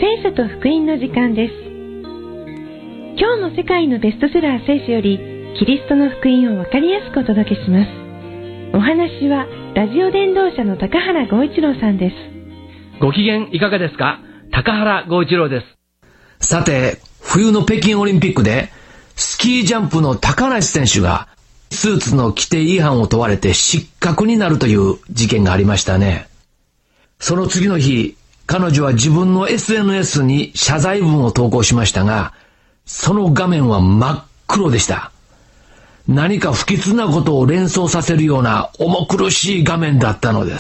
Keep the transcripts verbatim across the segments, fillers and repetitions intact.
聖書と福音の時間です。今日も世界のベストセラー聖書よりキリストの福音をわかりやすくお届けします。お話はラジオ伝道者の高原剛一郎さんです。 ご機嫌いかがですか？高原剛一郎です。 さて、冬の北京オリンピックでスキージャンプの高梨選手がスーツの規定違反を問われて失格になるという事件がありましたね。その次の日、彼女は自分の エスエヌエス に謝罪文を投稿しましたが、その画面は真っ黒でした。何か不吉なことを連想させるような重苦しい画面だったのです。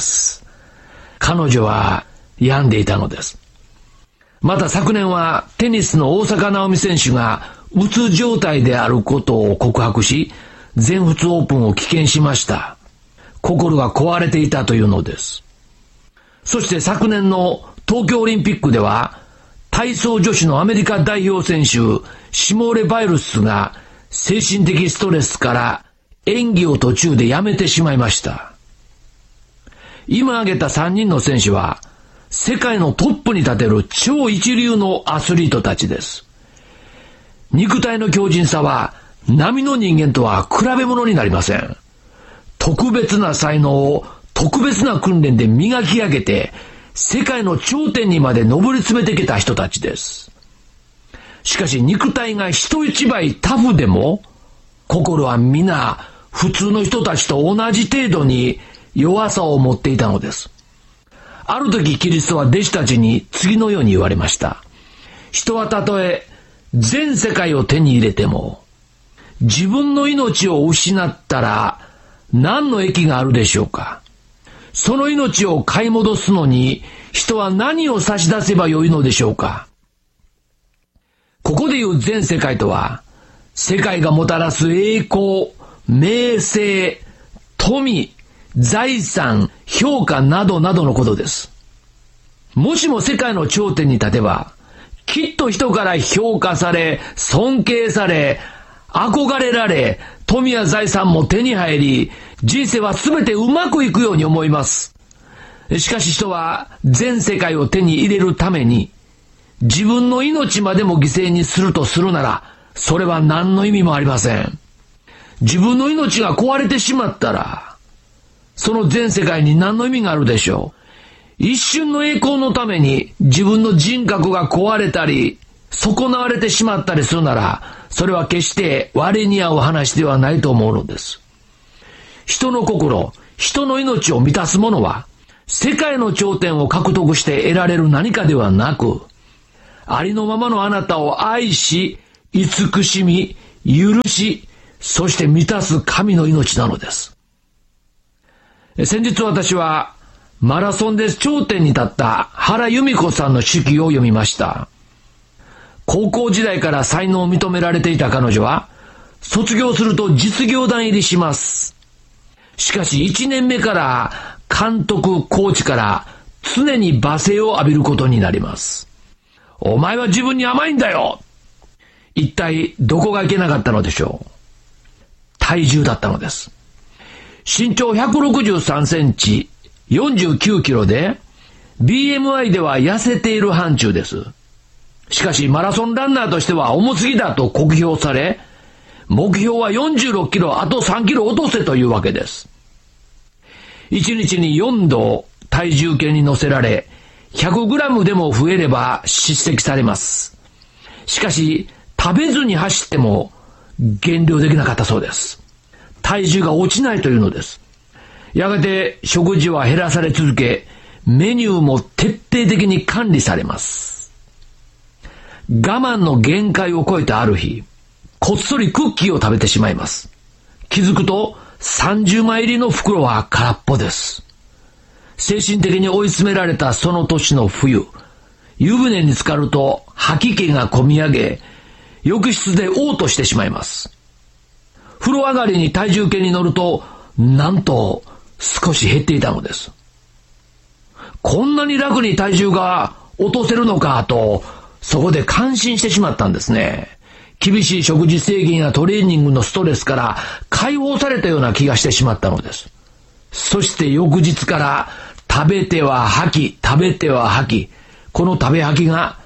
彼女は病んでいたのです。また昨年はテニスの大坂なおみ選手がうつ状態であることを告白し、全仏オープンを棄権しました。心が壊れていたというのです。そして昨年の東京オリンピックでは、体操女子のアメリカ代表選手、シモーレ・バイルスが精神的ストレスから演技を途中でやめてしまいました。今挙げたさんにんの選手は、世界のトップに立てる超一流のアスリートたちです。肉体の強靭さは、並の人間とは比べ物になりません。特別な才能を特別な訓練で磨き上げて、世界の頂点にまで上り詰めてきた人たちです。しかし肉体が人一倍タフでも、心は皆普通の人たちと同じ程度に弱さを持っていたのです。ある時キリストは弟子たちに次のように言われました。人はたとえ全世界を手に入れても、自分の命を失ったら何の益があるでしょうか。その命を買い戻すのに人は何を差し出せばよいのでしょうか。ここで言う全世界とは、世界がもたらす栄光、名声、富、財産、評価などなどのことです。もしも世界の頂点に立てば、きっと人から評価され、尊敬され、憧れられ、富や財産も手に入り、人生は全てうまくいくように思います。しかし人は全世界を手に入れるために、自分の命までも犠牲にするとするなら、それは何の意味もありません。自分の命が壊れてしまったら、その全世界に何の意味があるでしょう。一瞬の栄光のために自分の人格が壊れたり、損なわれてしまったりするなら、それは決して我に合う話ではないと思うのです。人の心、人の命を満たすものは、世界の頂点を獲得して得られる何かではなく、ありのままのあなたを愛し、慈しみ、許し、そして満たす神の命なのです。先日私は、マラソンで頂点に立った原由美子さんの手記を読みました。高校時代から才能を認められていた彼女は、卒業すると実業団入りします。しかしいちねんめから監督、コーチから常に罵声を浴びることになります。お前は自分に甘いんだよ。一体どこがいけなかったのでしょう。体重だったのです。身長ひゃくろくじゅうさんセンチ、よんじゅうきゅうキロで ビーエムアイ では痩せている範疇です。しかしマラソンランナーとしては重すぎだと酷評され、目標はよんじゅうろっキロ、あとさんキロ落とせというわけです。いちにちによんど体重計に乗せられ、ひゃくグラムでも増えれば叱責されます。しかし食べずに走っても減量できなかったそうです。体重が落ちないというのです。やがて食事は減らされ続け、メニューも徹底的に管理されます。我慢の限界を超えたある日、こっそりクッキーを食べてしまいます。気づくとさんじゅうまい入りの袋は空っぽです。精神的に追い詰められたその年の冬、湯船に浸かると吐き気がこみ上げ、浴室で嘔吐してしまいます。風呂上がりに体重計に乗ると、なんと少し減っていたのです。こんなに楽に体重が落とせるのかと、そこで感心してしまったんですね。厳しい食事制限やトレーニングのストレスから解放されたような気がしてしまったのです。そして翌日から食べては吐き、食べては吐き、この食べ吐きが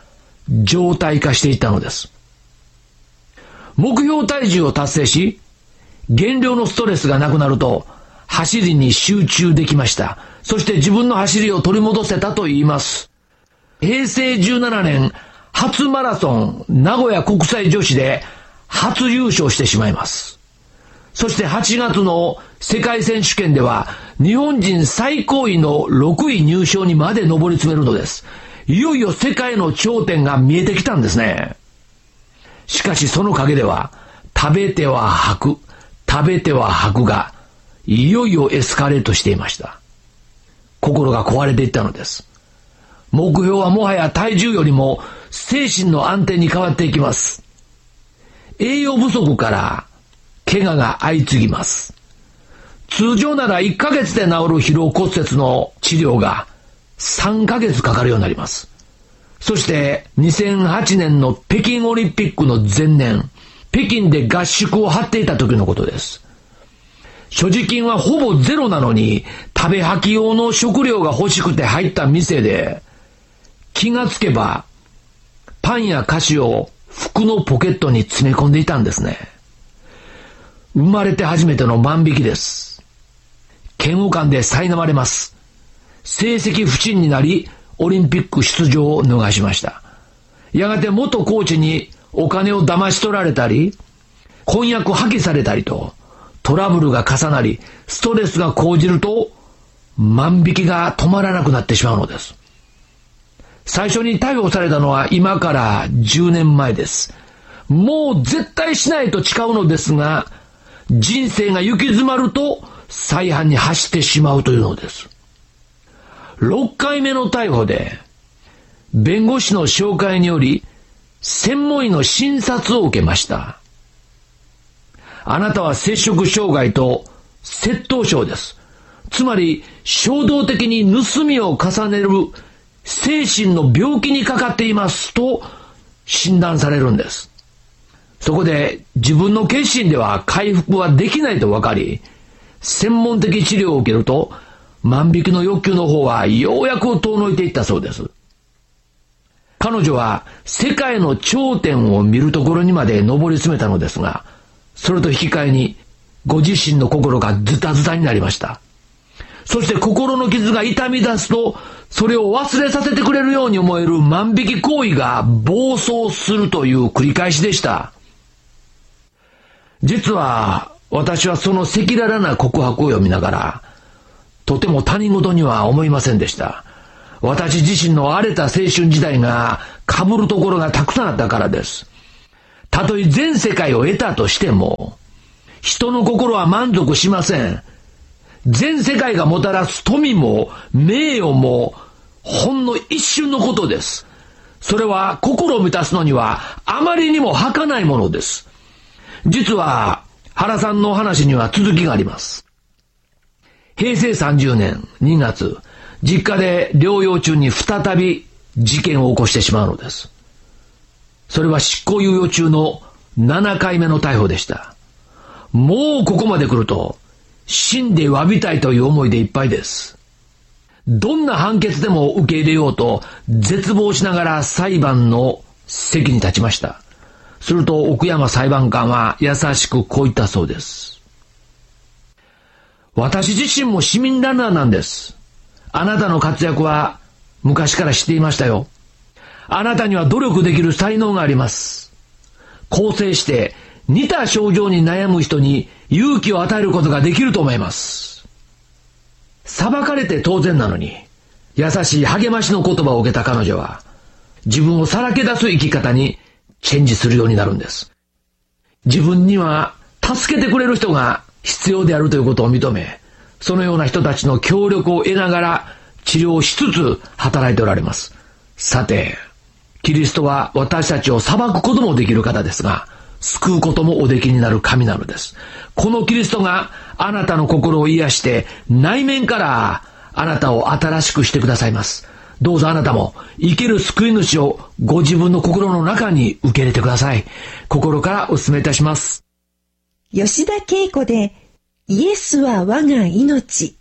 常態化していったのです。目標体重を達成し、減量のストレスがなくなると、走りに集中できました。そして自分の走りを取り戻せたと言います。へいせいじゅうななねん、初マラソン名古屋国際女子で初優勝してしまいます。そしてはちがつの世界選手権では日本人最高位のろくい入賞にまで上り詰めるのです。いよいよ世界の頂点が見えてきたんですね。しかしその陰では食べては吐く、食べては吐くがいよいよエスカレートしていました。心が壊れていったのです。目標はもはや体重よりも精神の安定に変わっていきます。栄養不足から怪我が相次ぎます。通常ならいっかげつで治る疲労骨折の治療がさんかげつかかるようになります。そしてにせんはちねんの北京オリンピックの前年、北京で合宿を張っていた時のことです。所持金はほぼゼロなのに食べ吐き用の食料が欲しくて入った店で、気がつけばパンや菓子を服のポケットに詰め込んでいたんですね。生まれて初めての万引きです。嫌悪感で苛まれます。成績不振になりオリンピック出場を逃しました。やがて元コーチにお金を騙し取られたり、婚約破棄されたりとトラブルが重なり、ストレスが高じると万引きが止まらなくなってしまうのです。最初に逮捕されたのは今からじゅうねんまえです。もう絶対しないと誓うのですが、人生が行き詰まると再犯に走ってしまうというのです。ろっかいめの逮捕で、弁護士の紹介により専門医の診察を受けました。あなたは摂食障害と窃盗症です。つまり衝動的に盗みを重ねる精神の病気にかかっていますと診断されるんです。そこで自分の決心では回復はできないと分かり、専門的治療を受けると万引きの欲求の方はようやく遠のいていったそうです。彼女は世界の頂点を見るところにまで上り詰めたのですが、それと引き換えにご自身の心がズタズタになりました。そして心の傷が痛み出すと、それを忘れさせてくれるように思える万引き行為が暴走するという繰り返しでした。実は私はその赤裸々な告白を読みながら、とても他人事には思いませんでした。私自身の荒れた青春時代が被るところがたくさんあったからです。たとえ全世界を得たとしても、人の心は満足しません。全世界がもたらす富も名誉もほんの一瞬のことです。それは心を満たすのにはあまりにも儚いものです。実は原さんのお話には続きがあります。へいせいさんじゅうねんにがつ、実家で療養中に再び事件を起こしてしまうのです。それは執行猶予中のななかいめの逮捕でした。もうここまで来ると死んで詫びたいという思いでいっぱいです。どんな判決でも受け入れようと絶望しながら裁判の席に立ちました。すると奥山裁判官は優しくこう言ったそうです。私自身も市民ランナーなんです。あなたの活躍は昔から知っていましたよ。あなたには努力できる才能があります。更生して似た症状に悩む人に勇気を与えることができると思います。裁かれて当然なのに、優しい励ましの言葉を受けた彼女は、自分をさらけ出す生き方にチェンジするようになるんです。自分には助けてくれる人が必要であるということを認め、そのような人たちの協力を得ながら治療しつつ働いておられます。さて、キリストは私たちを裁くこともできる方ですが、救うこともおできになる神なのです。このキリストがあなたの心を癒して内面からあなたを新しくしてくださいます。どうぞあなたも生ける救い主をご自分の心の中に受け入れてください。心からお勧めいたします。 吉田恵子でイエスは我が命